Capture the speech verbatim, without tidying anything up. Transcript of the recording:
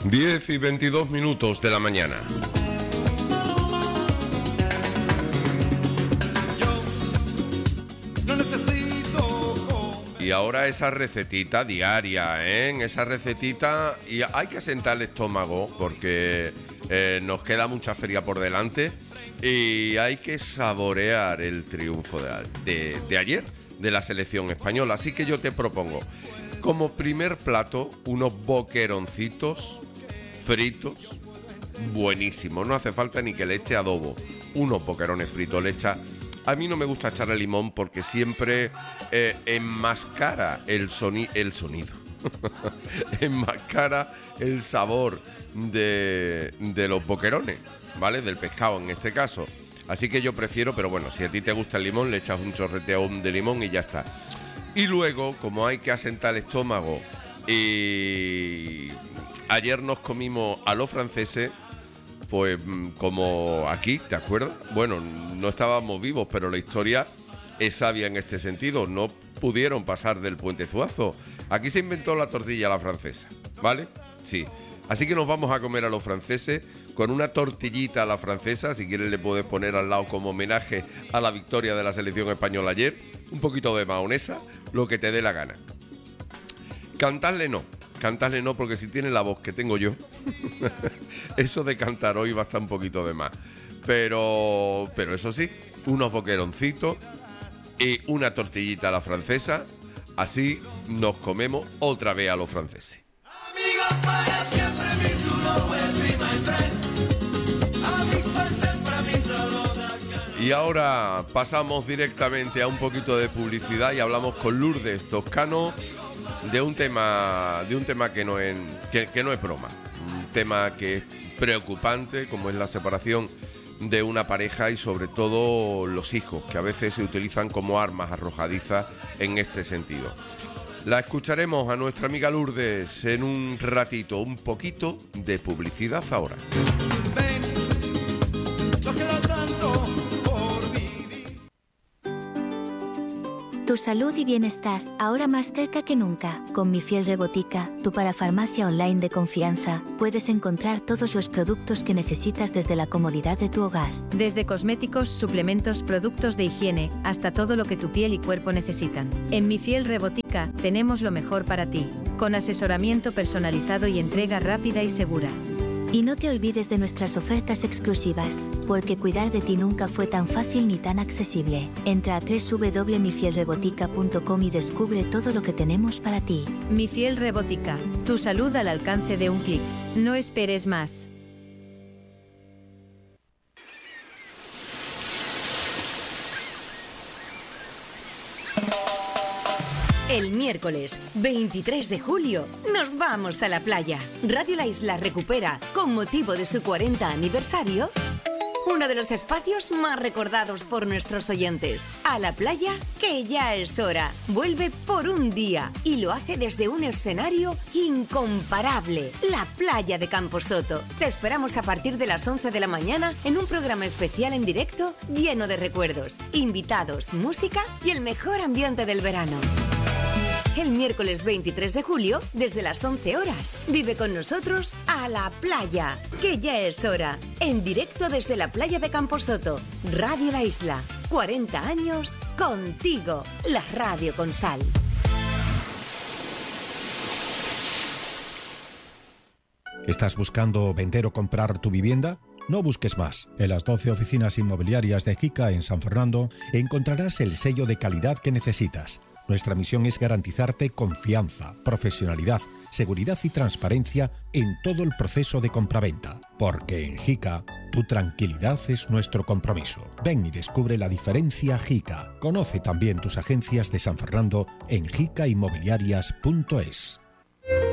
diez y veintidós minutos de la mañana. Y ahora esa recetita diaria, ¿eh? Esa recetita, y hay que sentar el estómago porque eh, nos queda mucha feria por delante y hay que saborear el triunfo de, de, de ayer de la selección española. Así que yo te propongo, como primer plato, unos boqueroncitos fritos buenísimos. No hace falta ni que le eche adobo. Unos boquerones fritos le echa... A mí no me gusta echarle limón porque siempre eh, enmascara el, soni- el sonido, enmascara el sabor de, de los boquerones, ¿vale? Del pescado en este caso. Así que yo prefiero, pero bueno, si a ti te gusta el limón, le echas un chorreteón de limón y ya está. Y luego, como hay que asentar el estómago, y ayer nos comimos a los franceses, pues como aquí, ¿te acuerdas? Bueno, no estábamos vivos, pero la historia es sabia en este sentido. No pudieron pasar del Puente Zuazo. Aquí se inventó la tortilla a la francesa, ¿vale? Sí. Así que nos vamos a comer a los franceses con una tortillita a la francesa. Si quieres le puedes poner al lado como homenaje a la victoria de la selección española ayer. Un poquito de mahonesa, lo que te dé la gana. Cantarle no. Cantarle no, porque si tiene la voz que tengo yo, eso de cantar hoy va a estar un poquito de más. Pero, pero eso sí, unos boqueroncitos y una tortillita a la francesa, así nos comemos otra vez a los franceses. Amigos para siempre, mi duro, pues, my friend. Amigos para siempre, mi. Y ahora pasamos directamente a un poquito de publicidad y hablamos con Lourdes Toscano de un tema de un tema que no es que, que no es broma, un tema que es preocupante, como es la separación de una pareja y sobre todo los hijos, que a veces se utilizan como armas arrojadizas en este sentido. La escucharemos a nuestra amiga Lourdes en un ratito. Un poquito de publicidad ahora. Tu salud y bienestar, ahora más cerca que nunca. Con Mi Fiel Rebotica, tu parafarmacia online de confianza, puedes encontrar todos los productos que necesitas desde la comodidad de tu hogar. Desde cosméticos, suplementos, productos de higiene, hasta todo lo que tu piel y cuerpo necesitan. En Mi Fiel Rebotica, tenemos lo mejor para ti, con asesoramiento personalizado y entrega rápida y segura. Y no te olvides de nuestras ofertas exclusivas, porque cuidar de ti nunca fue tan fácil ni tan accesible. Entra a doble u doble u doble u punto mi fiel rebotica punto com y descubre todo lo que tenemos para ti. Mi Fiel Rebotica, tu salud al alcance de un clic. No esperes más. El miércoles veintitrés de julio nos vamos a la playa. Radio La Isla recupera, con motivo de su cuarenta aniversario, uno de los espacios más recordados por nuestros oyentes. A la playa, que ya es hora. Vuelve por un día y lo hace desde un escenario incomparable, la playa de Camposoto. Te esperamos a partir de las once de la mañana en un programa especial en directo lleno de recuerdos, invitados, música y el mejor ambiente del verano. El miércoles veintitrés de julio, desde las once horas, vive con nosotros a la playa, que ya es hora. En directo desde la playa de Camposoto, Radio La Isla. cuarenta años contigo, la radio con sal. ¿Estás buscando vender o comprar tu vivienda? No busques más. En las doce oficinas inmobiliarias de Jica en San Fernando encontrarás el sello de calidad que necesitas. Nuestra misión es garantizarte confianza, profesionalidad, seguridad y transparencia en todo el proceso de compraventa. Porque en Jica, tu tranquilidad es nuestro compromiso. Ven y descubre la diferencia Jica. Conoce también tus agencias de San Fernando en jica inmobiliarias punto es.